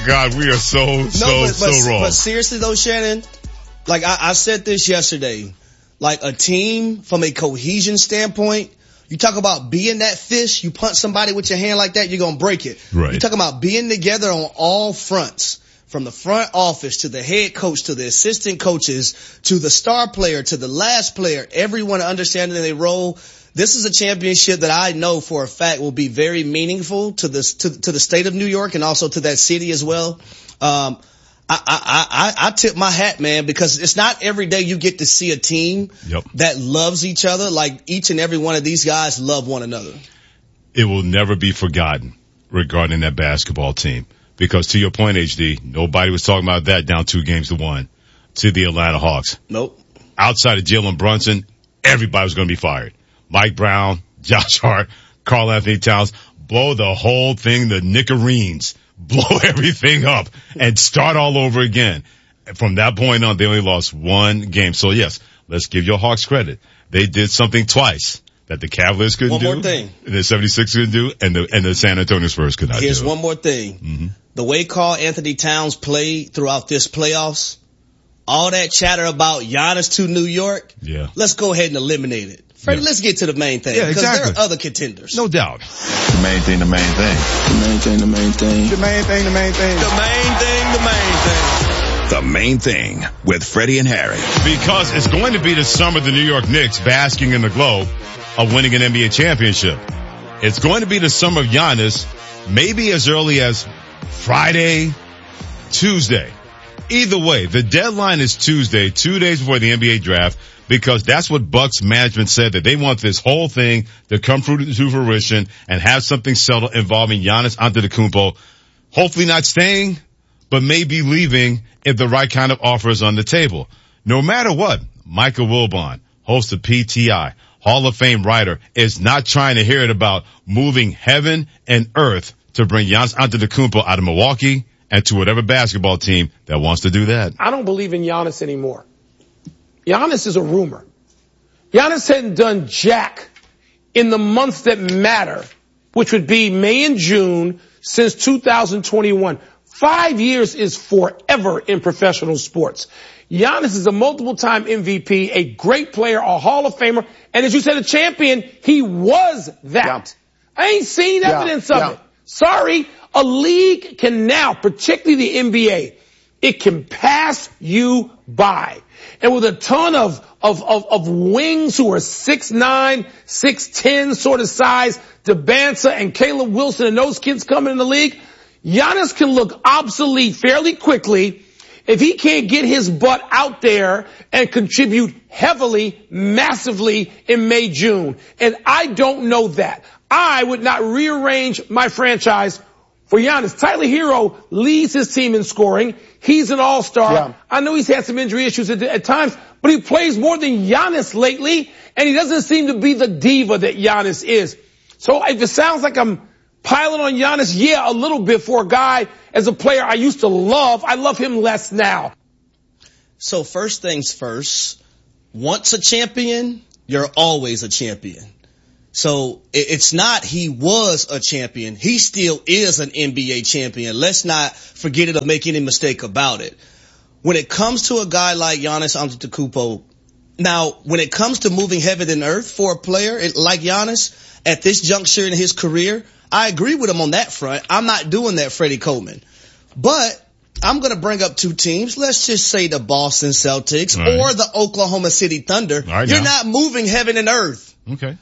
God, we are so wrong. But seriously though, Shannon, like I said this yesterday, like a team from a cohesion standpoint, you talk about being that fish, you punch somebody with your hand like that, you're going to break it. Right. You talk about being together on all fronts, from the front office to the head coach to the assistant coaches to the star player to the last player, everyone understanding their role. This is a championship that I know for a fact will be very meaningful to the state of New York and also to that city as well. I tip my hat, man, because it's not every day you get to see a team that loves each other. Like each and every one of these guys love one another. It will never be forgotten regarding that basketball team. Because to your point, HD, nobody was talking about that down 2-1 to the Atlanta Hawks. Nope. Outside of Jalen Brunson, everybody was going to be fired. Mike Brown, Josh Hart, Karl Anthony Towns, blow the whole thing, the Nickareens, blow everything up and start all over again. And from that point on, they only lost one game. So yes, let's give your Hawks credit. They did something twice that the Cavaliers couldn't do. One more thing. And the 76ers couldn't do, and the San Antonio Spurs could not do. Here's one more thing. Mm-hmm. The way Karl Anthony Towns played throughout this playoffs, all that chatter about Giannis to New York, let's go ahead and eliminate it. Freddie, let's get to the main thing. Yeah, exactly. Because there are other contenders. No doubt. The main thing. The main thing. The main thing. The main thing with Freddie and Harry. Because it's going to be the summer of the New York Knicks basking in the glow of winning an NBA championship. It's going to be the summer of Giannis, maybe as early as Friday, Tuesday. Either way, the deadline is Tuesday, 2 days before the NBA draft, because that's what Bucks management said, that they want this whole thing to come to fruition and have something settled involving Giannis Antetokounmpo. Hopefully not staying, but maybe leaving if the right kind of offer is on the table. No matter what, Michael Wilbon, host of PTI, Hall of Fame writer, is not trying to hear it about moving heaven and earth to bring Giannis Antetokounmpo out of Milwaukee and to whatever basketball team that wants to do that. I don't believe in Giannis anymore. Giannis is a rumor. Giannis hadn't done jack in the months that matter, which would be May and June since 2021. 5 years is forever in professional sports. Giannis is a multiple-time MVP, a great player, a Hall of Famer, and as you said, a champion. He was that. Yeah. I ain't seen evidence of it. Sorry. A league can now, particularly the NBA, it can pass you by. And with a ton of wings who are 6'9", 6'10" sort of size, DeBanza and Caleb Wilson and those kids coming in the league, Giannis can look obsolete fairly quickly if he can't get his butt out there and contribute heavily, massively in May, June. And I don't know that. I would not rearrange my franchise for Giannis. Tyler Hero leads his team in scoring. He's an all-star. Yeah. I know he's had some injury issues at times, but he plays more than Giannis lately, and he doesn't seem to be the diva that Giannis is. So if it sounds like I'm piling on Giannis, yeah, a little bit for a guy as a player I used to love. I love him less now. So first things first, once a champion, you're always a champion. So it's not he was a champion. He still is an NBA champion. Let's not forget it or make any mistake about it. When it comes to a guy like Giannis Antetokounmpo, now when it comes to moving heaven and earth for a player like Giannis at this juncture in his career, I agree with him on that front. I'm not doing that, Freddie Coleman. But I'm going to bring up two teams. Let's just say the Boston Celtics or the Oklahoma City Thunder. You're not moving heaven and earth. Okay.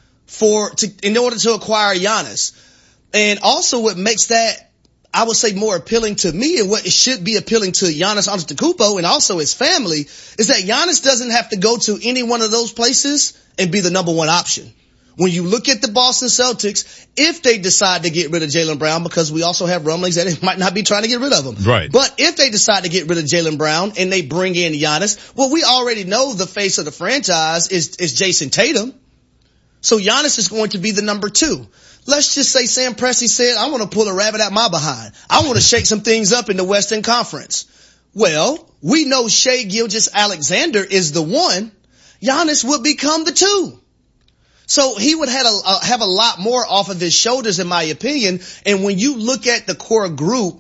In order to acquire Giannis. And also what makes that, I would say, more appealing to me and what it should be appealing to Giannis Antetokounmpo and also his family is that Giannis doesn't have to go to any one of those places and be the number one option. When you look at the Boston Celtics, if they decide to get rid of Jaylen Brown, because we also have rumblings that it might not be trying to get rid of him. Right. But if they decide to get rid of Jaylen Brown and they bring in Giannis, well, we already know the face of the franchise is Jason Tatum. So Giannis is going to be the number two. Let's just say Sam Presti said, I want to pull a rabbit out my behind. I want to shake some things up in the Western Conference. Well, we know Shai Gilgeous-Alexander is the one. Giannis would become the two. So he would have a lot more off of his shoulders, in my opinion. And when you look at the core group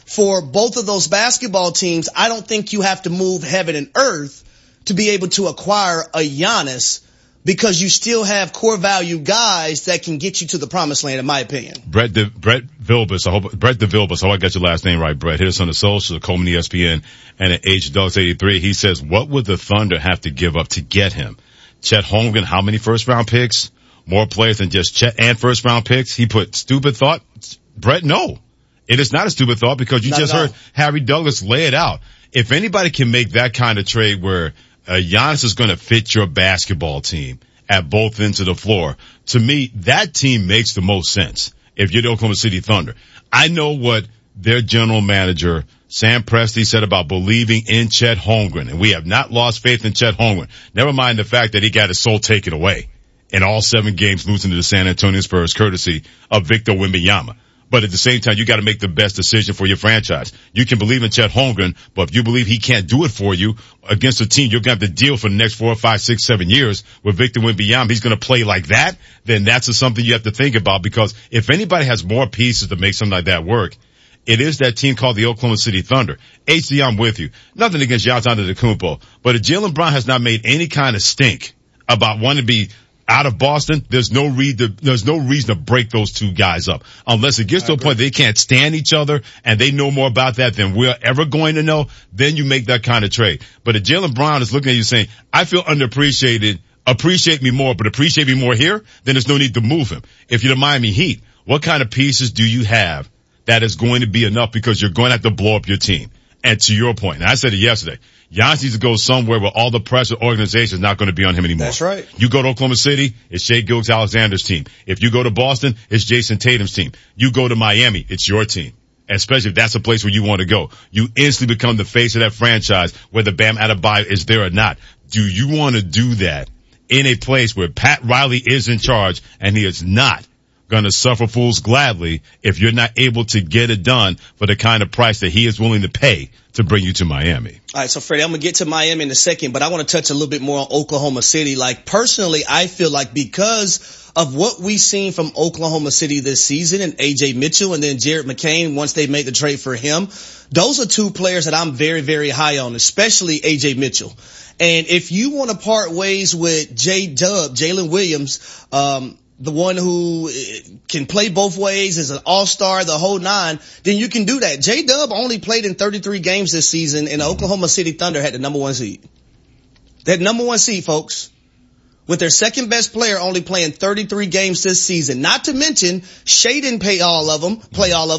for both of those basketball teams, I don't think you have to move heaven and earth to be able to acquire a Giannis, because you still have core value guys that can get you to the promised land, in my opinion. Brett DeVilbiss, I hope I got your last name right, Brett. Hit us on the social, Coleman ESPN, and at HDucks83. He says, what would the Thunder have to give up to get him? Chet Holmgren, how many first round picks? More players than just Chet and first round picks? He put stupid thought. Brett, no. It is not a stupid thought, because you just heard Harry Douglas lay it out. If anybody can make that kind of trade where Giannis is going to fit your basketball team at both ends of the floor, to me, that team makes the most sense if you're the Oklahoma City Thunder. I know what their general manager, Sam Presti, said about believing in Chet Holmgren, and we have not lost faith in Chet Holmgren. Never mind the fact that he got his soul taken away in all 7 games, losing to the San Antonio Spurs, courtesy of Victor Wembanyama. But at the same time, you got to make the best decision for your franchise. You can believe in Chet Holmgren, but if you believe he can't do it for you against a team you're going to have to deal for the next 4, 5, 6, 7 years with Victor Wembanyama, he's going to play like that, then that's something you have to think about, because if anybody has more pieces to make something like that work, it is that team called the Oklahoma City Thunder. HD, I'm with you. Nothing against Giannis Antetokounmpo, but if Jaylen Brown has not made any kind of stink about wanting to be out of Boston, there's no reason to break those two guys up. Unless it gets to a point they can't stand each other and they know more about that than we're ever going to know, then you make that kind of trade. But if Jaylen Brown is looking at you saying, I feel underappreciated, appreciate me more, but appreciate me more here, then there's no need to move him. If you're the Miami Heat, what kind of pieces do you have that is going to be enough, because you're going to have to blow up your team? And to your point, and I said it yesterday, Giannis needs to go somewhere where all the pressure organization is not going to be on him anymore. That's right. You go to Oklahoma City, it's Shai Gilgeous-Alexander's team. If you go to Boston, it's Jason Tatum's team. You go to Miami, it's your team. Especially if that's a place where you want to go. You instantly become the face of that franchise, whether Bam Adebayo is there or not. Do you want to do that in a place where Pat Riley is in charge and he is not going to suffer fools gladly if you're not able to get it done for the kind of price that he is willing to pay to bring you to Miami? All right, so Freddie, I'm going to get to Miami in a second, but I want to touch a little bit more on Oklahoma City. Like, personally, I feel like because of what we've seen from Oklahoma City this season, and A.J. Mitchell and then Jared McCain, once they made the trade for him, those are two players that I'm very, very high on, especially A.J. Mitchell. And if you want to part ways with J-Dub, Jalen Williams, the one who can play both ways, is an all-star, the whole nine, then you can do that. J-Dub only played in 33 games this season, and the Oklahoma City Thunder had the number 1 seed. They had number 1 seed, folks, with their second best player only playing 33 games this season. Not to mention, Shai didn't play all of them,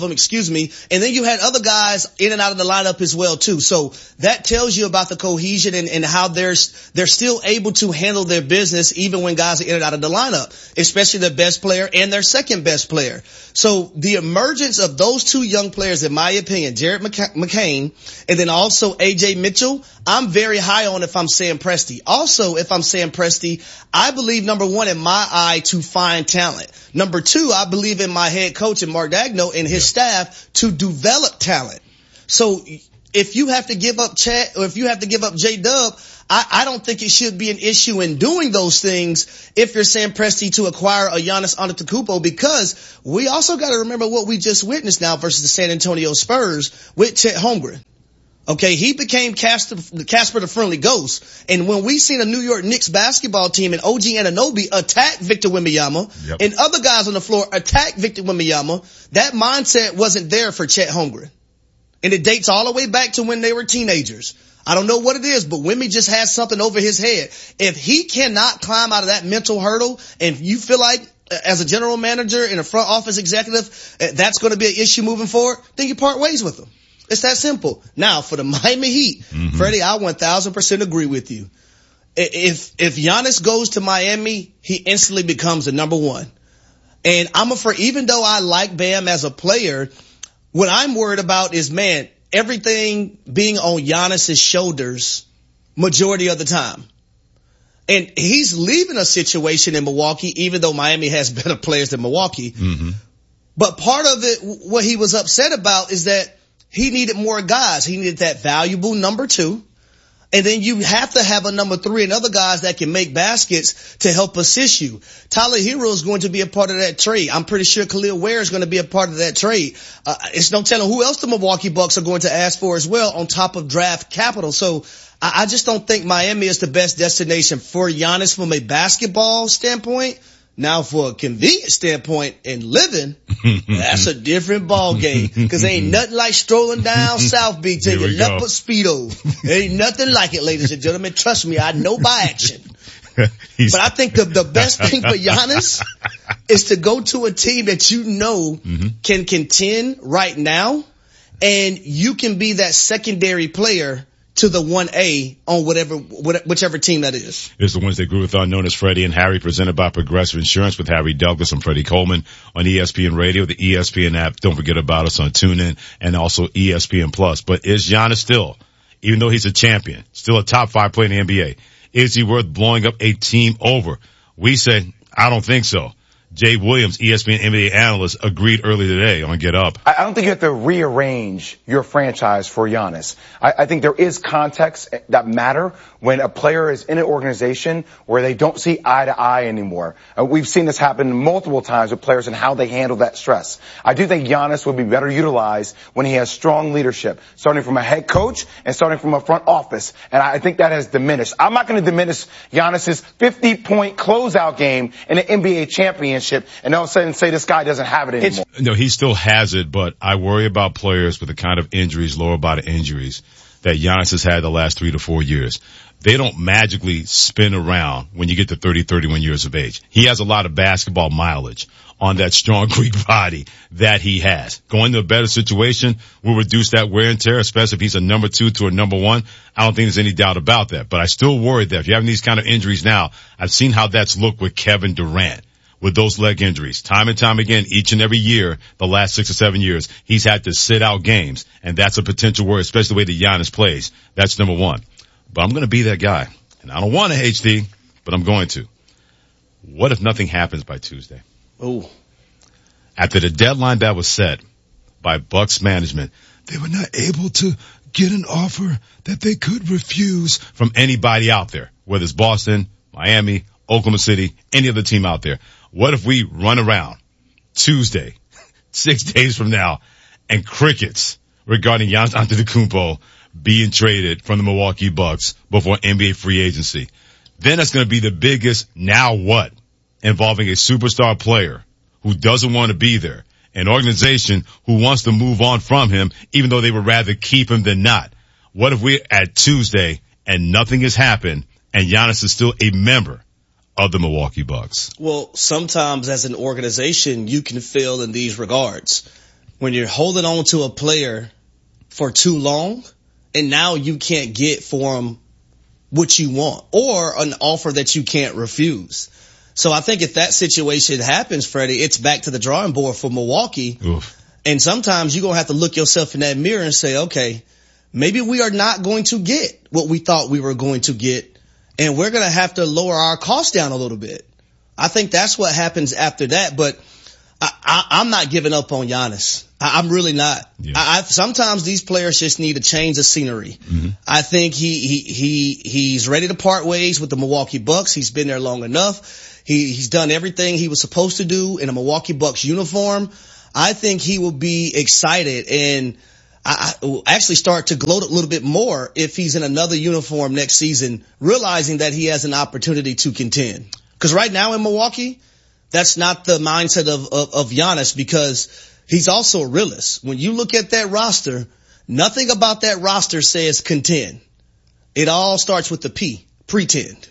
and then you had other guys in and out of the lineup as well too. So that tells you about the cohesion and how they're still able to handle their business even when guys are in and out of the lineup, especially their best player and their second best player. So the emergence of those two young players, in my opinion, Jared McCain and then also A.J. Mitchell, I'm very high on if I'm Sam Presti. Also, if I'm Sam Presti, I believe, number 1, in my eye, to find talent. Number 2, I believe in my head coach and Mark Daigneault and his staff to develop talent. So if you have to give up Chet or if you have to give up J-Dub, I don't think it should be an issue in doing those things if you're Sam Presti to acquire a Giannis Antetokounmpo, because we also got to remember what we just witnessed now versus the San Antonio Spurs with Chet Holmgren. Okay, he became Casper the Friendly Ghost. And when we seen a New York Knicks basketball team and OG Anunoby attack Victor Wembanyama and other guys on the floor attack Victor Wembanyama, that mindset wasn't there for Chet Holmgren. And it dates all the way back to when they were teenagers. I don't know what it is, but Wemby just has something over his head. If he cannot climb out of that mental hurdle, and if you feel like as a general manager and a front office executive, that's going to be an issue moving forward, then you part ways with him. It's that simple. Now, for the Miami Heat, Freddie, I 1,000% agree with you. If Giannis goes to Miami, he instantly becomes the number 1. And I'm afraid, even though I like Bam as a player, what I'm worried about is, man, everything being on Giannis's shoulders majority of the time. And he's leaving a situation in Milwaukee, even though Miami has better players than Milwaukee. But part of it, what he was upset about, is that he needed more guys. He needed that valuable number 2. And then you have to have a number 3 and other guys that can make baskets to help assist you. Tyler Hero is going to be a part of that trade. I'm pretty sure Khalil Ware is going to be a part of that trade. It's no telling who else the Milwaukee Bucks are going to ask for as well on top of draft capital. So I just don't think Miami is the best destination for Giannis from a basketball standpoint. Now, for a convenience standpoint and living, that's a different ball game. Cause ain't nothing like strolling down South Beach in your leopard Speedo. Ain't nothing like it, ladies and gentlemen. Trust me, I know by action. But I think the best thing for Giannis is to go to a team that you know can contend right now, and you can be that secondary player to the 1A on whichever team that is. It's the Wednesday Groove-a-thon known as Freddie and Harry, presented by Progressive Insurance with Harry Douglas and Freddie Coleman on ESPN Radio, the ESPN app. Don't forget about us on TuneIn and also ESPN Plus. But is Giannis still, even though he's a champion, still a top 5 player in the NBA? Is he worth blowing up a team over? We say, I don't think so. Jay Williams, ESPN NBA analyst, agreed earlier today on Get Up. I don't think you have to rearrange your franchise for Giannis. I think there is context that matter when a player is in an organization where they don't see eye to eye anymore. We've seen this happen multiple times with players and how they handle that stress. I do think Giannis would be better utilized when he has strong leadership, starting from a head coach and starting from a front office. And I think that has diminished. I'm not going to diminish Giannis's 50-point closeout game in an NBA championship and all of a sudden say this guy doesn't have it anymore. No, he still has it, but I worry about players with the kind of injuries, lower body injuries, that Giannis has had the last 3 to 4 years. They don't magically spin around when you get to 30, 31 years of age. He has a lot of basketball mileage on that strong Greek body that he has. Going to a better situation will reduce that wear and tear, especially if he's a number 2 to a number 1. I don't think there's any doubt about that. But I still worry that if you're having these kind of injuries now, I've seen how that's looked with Kevin Durant. With those leg injuries, time and time again, each and every year, the last 6 or 7 years, he's had to sit out games. And that's a potential worry, especially the way that Giannis plays. That's number 1. But I'm going to be that guy. And I don't want to, HD, but I'm going to. What if nothing happens by Tuesday? Ooh. After the deadline that was set by Bucks management, they were not able to get an offer that they could refuse from anybody out there, whether it's Boston, Miami, Oklahoma City, any other team out there. What if we run around Tuesday, 6 days from now, and crickets regarding Giannis Antetokounmpo being traded from the Milwaukee Bucks before NBA free agency? Then that's going to be the biggest now what involving a superstar player who doesn't want to be there, an organization who wants to move on from him even though they would rather keep him than not. What if we're at Tuesday and nothing has happened and Giannis is still a member of the Milwaukee Bucks? Well, sometimes as an organization, you can fail in these regards. When you're holding on to a player for too long and now you can't get for him what you want or an offer that you can't refuse. So I think if that situation happens, Freddie, it's back to the drawing board for Milwaukee. Oof. And sometimes you're going to have to look yourself in that mirror and say, okay, maybe we are not going to get what we thought we were going to get. And we're going to have to lower our costs down a little bit. I think that's what happens after that. But I'm not giving up on Giannis. I'm really not. Yeah. Sometimes these players just need a change of scenery. Mm-hmm. I think he's ready to part ways with the Milwaukee Bucks. He's been there long enough. He's done everything he was supposed to do in a Milwaukee Bucks uniform. I think he will be excited and I will actually start to gloat a little bit more if he's in another uniform next season, realizing that he has an opportunity to contend. Because right now in Milwaukee, that's not the mindset of Giannis, because he's also a realist. When you look at that roster, nothing about that roster says contend. It all starts with the P, pretend.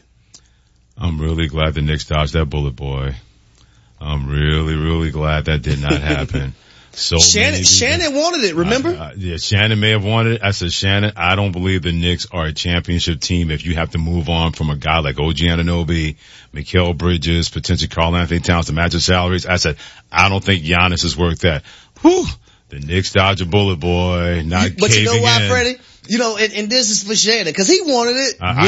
I'm really glad the Knicks dodged that bullet, boy. I'm really, really glad that did not happen. So Shannon wanted it, remember? Yeah, Shannon may have wanted it. I said, Shannon, I don't believe the Knicks are a championship team if you have to move on from a guy like OG Anunoby, Mikal Bridges, potentially Karl Anthony Towns to match the salaries. I said, I don't think Giannis is worth that. Whew. The Knicks dodge a bullet, boy. But you know why, Freddie? You know, and this is for Shannon, because he wanted it. I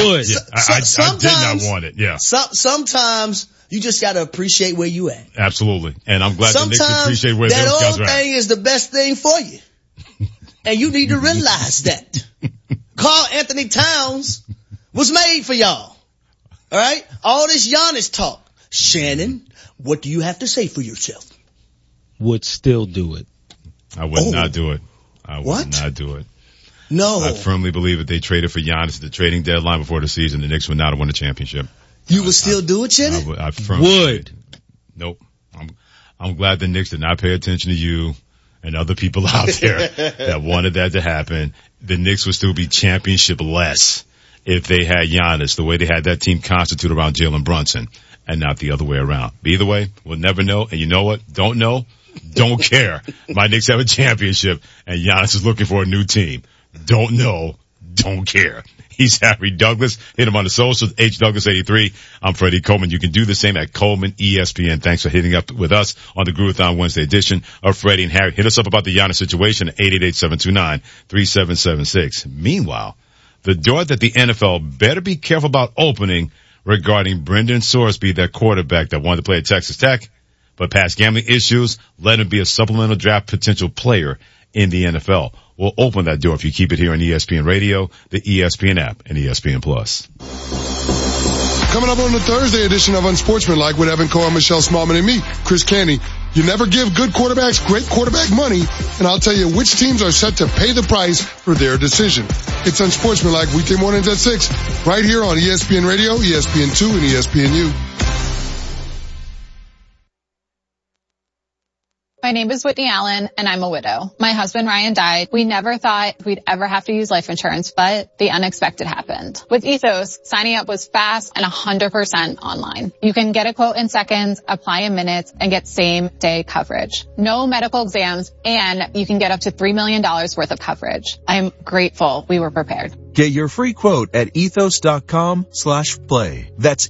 did not want it, yeah. Sometimes you just got to appreciate where you at. Absolutely. And I'm glad the Knicks appreciate where those guys are at. That old thing is the best thing for you. And you need to realize that. Karl Anthony Towns was made for y'all. All right? All this Giannis talk. Shannon, what do you have to say for yourself? Would still do it. I would not do it. I would What? not do it. No. I firmly believe if they traded for Giannis at the trading deadline before the season, the Knicks would not have won a championship. You would still do it, Shannon? I firmly Would. Nope. I'm glad the Knicks did not pay attention to you and other people out there that wanted that to happen. The Knicks would still be championship-less if they had Giannis the way they had that team constituted around Jalen Brunson and not the other way around. But either way, we'll never know. And you know what? Don't know. Don't care. My Knicks have a championship and Giannis is looking for a new team. Don't know. Don't care. He's Harry Douglas. Hit him on the socials, HDouglas83. I'm Freddie Coleman. You can do the same at Coleman ESPN. Thanks for hitting up with us on the Groovathon Wednesday edition of Freddie and Harry. Hit us up about the Giannis situation at 888-729-3776. Meanwhile, the door that the NFL better be careful about opening regarding Brendan Sorsby, that quarterback that wanted to play at Texas Tech, but past gambling issues led him to be a supplemental draft potential player in the NFL. We'll open that door if you keep it here on ESPN Radio, the ESPN app, and ESPN Plus. Coming up on the Thursday edition of Unsportsmanlike with Evan Cohen, Michelle Smallman, and me, Chris Canty. You never give good quarterbacks great quarterback money, and I'll tell you which teams are set to pay the price for their decision. It's Unsportsmanlike weekday mornings at 6, right here on ESPN Radio, ESPN2, and ESPNU. My name is Whitney Allen, and I'm a widow. My husband, Ryan, died. We never thought we'd ever have to use life insurance, but the unexpected happened. With Ethos, signing up was fast and 100% online. You can get a quote in seconds, apply in minutes, and get same-day coverage. No medical exams, and you can get up to $3 million worth of coverage. I'm grateful we were prepared. Get your free quote at ethos.com/play. That's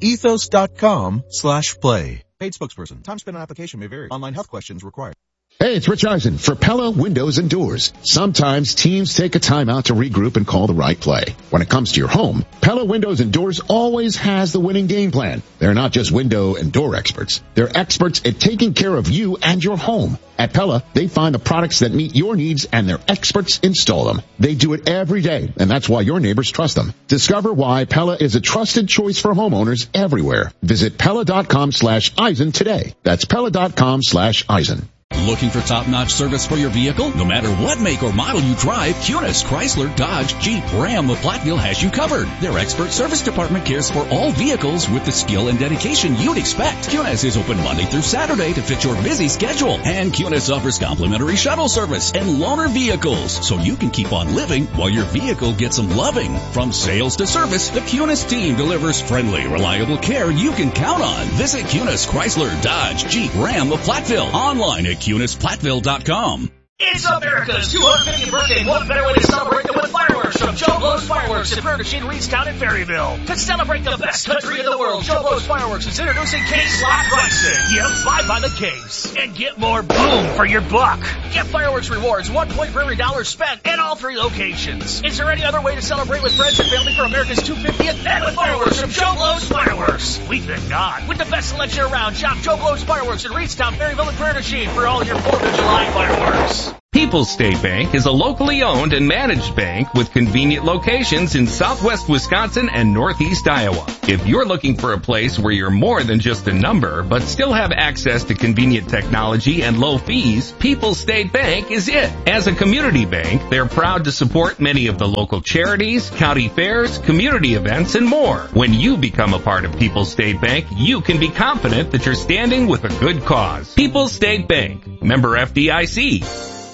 ethos.com/play. Paid spokesperson. Time spent on application may vary. Online health questions required. Hey, it's Rich Eisen for Pella Windows and Doors. Sometimes teams take a time out to regroup and call the right play. When it comes to your home, Pella Windows and Doors always has the winning game plan. They're not just window and door experts. They're experts at taking care of you and your home. At Pella, they find the products that meet your needs and their experts install them. They do it every day, and that's why your neighbors trust them. Discover why Pella is a trusted choice for homeowners everywhere. Visit Pella.com/Eisen today. That's Pella.com/Eisen. Looking for top-notch service for your vehicle? No matter what make or model you drive, Kunis, Chrysler, Dodge, Jeep, Ram of Platteville has you covered. Their expert service department cares for all vehicles with the skill and dedication you'd expect. Kunis is open Monday through Saturday to fit your busy schedule. And Kunis offers complimentary shuttle service and loaner vehicles, so you can keep on living while your vehicle gets some loving. From sales to service, the Kunis team delivers friendly, reliable care you can count on. Visit Kunis, Chrysler, Dodge, Jeep, Ram of Platteville. Online at KunisPlatteville.com. It's America's 250th birthday. What better way to celebrate than with fireworks from Joe Blow's Fireworks in Prairie du Chien, Reedstown, and Ferryville. To celebrate the best country in the world, Joe Blow's Fireworks is introducing case slot pricing. Get 5 by the case and get more boom for your buck. Get fireworks rewards, 1 point for every dollar spent in all 3 locations. Is there any other way to celebrate with friends and family for America's 250th and with fireworks from Joe Blow's Fireworks? We think not. With the best selection around, shop Joe Blow's Fireworks in Reedstown, Ferryville, and Prairie du Chien for all your 4th of July fireworks. People's State Bank is a locally owned and managed bank with convenient locations in southwest Wisconsin and northeast Iowa. If you're looking for a place where you're more than just a number, but still have access to convenient technology and low fees, People's State Bank is it. As a community bank, they're proud to support many of the local charities, county fairs, community events, and more. When you become a part of People's State Bank, you can be confident that you're standing with a good cause. People's State Bank, member FDIC.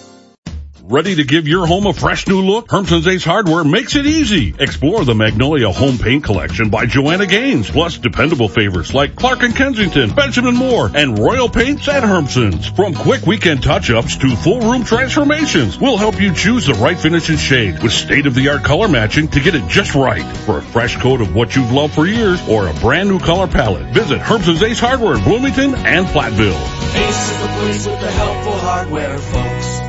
Ready to give your home a fresh new look? Hermson's Ace Hardware makes it easy. Explore the Magnolia Home Paint Collection by Joanna Gaines, plus dependable favorites like Clark & Kensington, Benjamin Moore, and Royal Paints at Hermson's. From quick weekend touch-ups to full room transformations, we'll help you choose the right finish and shade with state-of-the-art color matching to get it just right. For a fresh coat of what you've loved for years or a brand new color palette, visit Hermson's Ace Hardware in Bloomington and Platteville. Ace is the place with the helpful hardware, folks.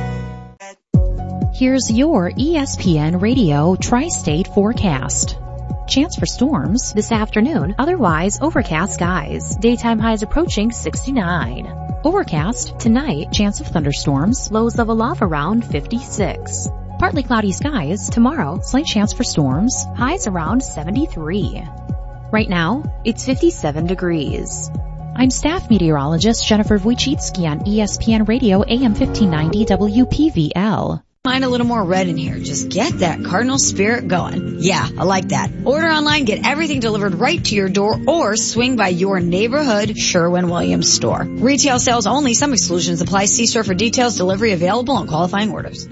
Here's your ESPN Radio Tri-State forecast. Chance for storms this afternoon, otherwise overcast skies. Daytime highs approaching 69. Overcast tonight, chance of thunderstorms, lows level off around 56. Partly cloudy skies. Tomorrow, slight chance for storms. Highs around 73. Right now, it's 57 degrees. I'm staff meteorologist Jennifer Wojcicki on ESPN Radio AM 1590 WPVL. Find a little more red in here. Just get that Cardinal spirit going. Yeah, I like that. Order online, get everything delivered right to your door, or swing by your neighborhood Sherwin-Williams store. Retail sales only. Some exclusions apply. See store for details. Delivery available on qualifying orders.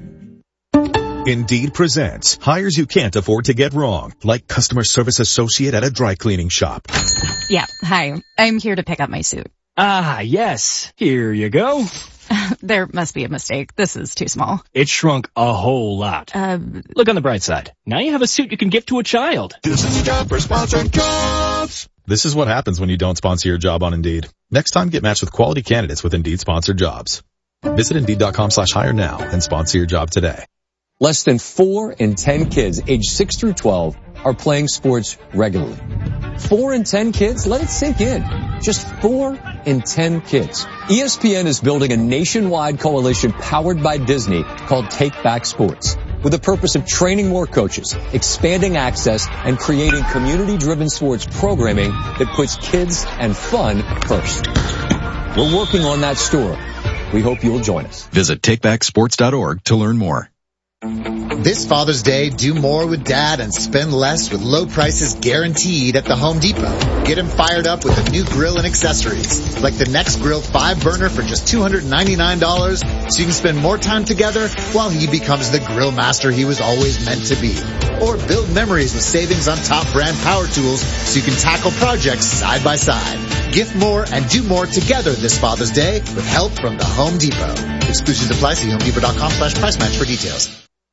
Indeed presents hires you can't afford to get wrong, like customer service associate at a dry cleaning shop. Yeah, hi. I'm here to pick up my suit. Ah, yes. Here you go. There must be a mistake. This is too small. It shrunk a whole lot. Look on the bright side. Now you have a suit you can gift to a child. This is a job for sponsored jobs. This is what happens when you don't sponsor your job on Indeed. Next time, get matched with quality candidates with Indeed sponsored jobs. Visit Indeed.com/hire now and sponsor your job today. Less than 4 in 10 kids aged 6 through 12 are playing sports regularly. 4 in 10 kids? Let it sink in. Just 4 in 10 kids. ESPN is building a nationwide coalition powered by Disney called Take Back Sports, with the purpose of training more coaches, expanding access, and creating community-driven sports programming that puts kids and fun first. We're working on that story. We hope you'll join us. Visit takebacksports.org to learn more. This Father's Day, do more with Dad and spend less with low prices guaranteed at the Home Depot. Get him fired up with a new grill and accessories, like the Next Grill 5-burner for just $299, so you can spend more time together while he becomes the grill master he was always meant to be. Or build memories with savings on top brand power tools so you can tackle projects side by side. Gift more and do more together this Father's Day with help from the Home Depot. Exclusions apply. See HomeDepot.com/price match for details.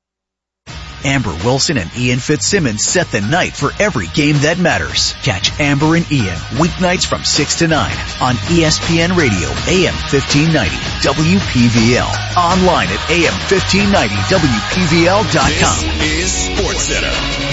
Amber Wilson and Ian Fitzsimmons set the night for every game that matters. Catch Amber and Ian weeknights from 6 to 9 on ESPN Radio AM 1590 WPVL. Online at AM1590WPVL.com. This is SportsCenter.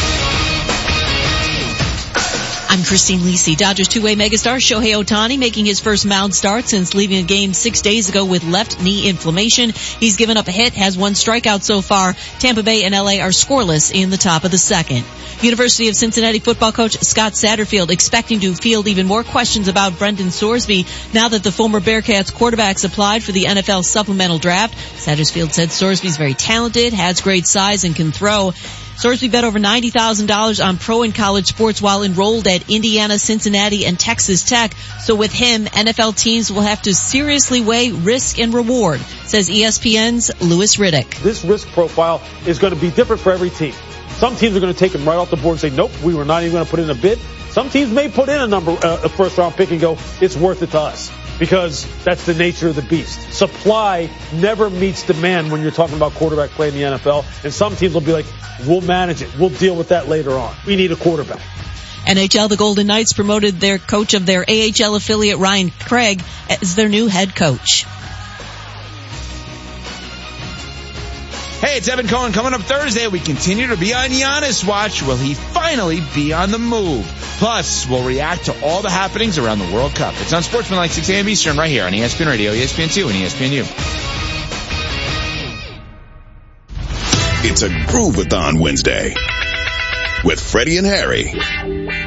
I'm Christine Lisi. Dodgers two-way megastar Shohei Ohtani making his first mound start since leaving a game 6 days ago with left knee inflammation. He's given up a hit, has 1 strikeout so far. Tampa Bay and LA are scoreless in the top of the second. University of Cincinnati football coach Scott Satterfield expecting to field even more questions about Brendan Sorsby now that the former Bearcats quarterbacks applied for the NFL supplemental draft. Satterfield said Sorsby's very talented, has great size, and can throw. Sorsby bet over $90,000 on pro and college sports while enrolled at Indiana, Cincinnati, and Texas Tech. So with him, NFL teams will have to seriously weigh risk and reward, says ESPN's Louis Riddick. This risk profile is going to be different for every team. Some teams are going to take him right off the board and say, nope, we were not even going to put in a bid. Some teams may put in a first-round pick and go, it's worth it to us. Because that's the nature of the beast. Supply never meets demand when you're talking about quarterback play in the NFL. And some teams will be like, we'll manage it. We'll deal with that later on. We need a quarterback. NHL, the Golden Knights promoted their coach of their AHL affiliate, Ryan Craig, as their new head coach. Hey, it's Evan Cohen. Coming up Thursday, we continue to be on Giannis watch. Will he finally be on the move? Plus, we'll react to all the happenings around the World Cup. It's on Sportsmanlike 6 a.m. Eastern right here on ESPN Radio, ESPN2, and ESPNU. It's a Groove-a-thon Wednesday with Freddie and Harry.